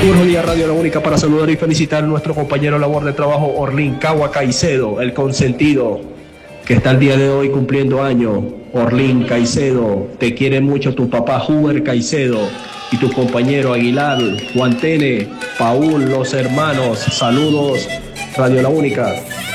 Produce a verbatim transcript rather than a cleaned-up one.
Buenos días, Radio La Única, para saludar y felicitar a nuestro compañero de labor de trabajo, Orlín Cagua Caicedo, el consentido, que está el día de hoy cumpliendo años. Orlín Caicedo, te quiere mucho tu papá Huber Caicedo y tu compañero Aguilar, Juan Tene, Paul, los hermanos. Saludos, Radio La Única.